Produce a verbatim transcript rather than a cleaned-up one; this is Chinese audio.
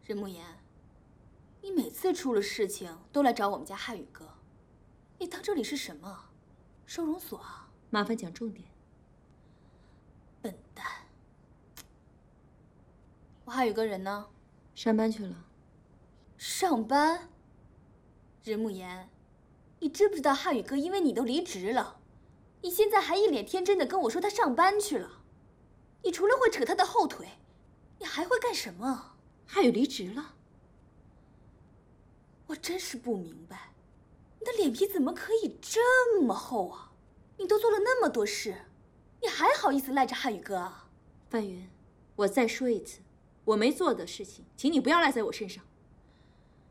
任慕言，你每次出了事情都来找我们家汉宇哥，你当这里是什么？收容所啊？ 麻烦讲重点。 笨蛋！我汉宇哥人呢？ 上班去了。 上班？任慕言，你知不知道汉宇哥因为你都离职了？你现在还一脸天真的跟我说他上班去了，你除了会扯他的后腿，你还会干什么？ 汉宇离职了？ 我真是不明白，你的脸皮怎么可以这么厚啊？你都做了那么多事，你还好意思赖着汉宇哥啊？ 范云，我再说一次，我没做的事情，请你不要赖在我身上。